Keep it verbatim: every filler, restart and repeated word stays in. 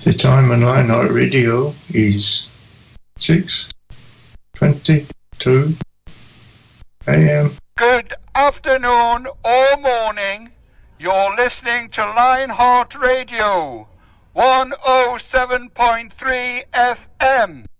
The time on Lionheart Radio is six twenty-two a.m. Good afternoon or morning. You're listening to Lionheart Radio, one oh seven point three F M.